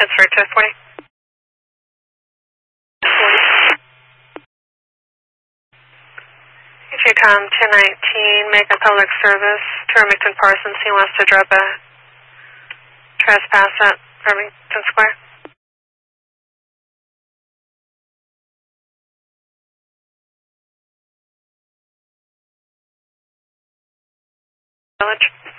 Transfer to 40. 40. JCOM 1019, make a public service to Remington Parsons. He wants to drop a trespass at Remington Square. Village.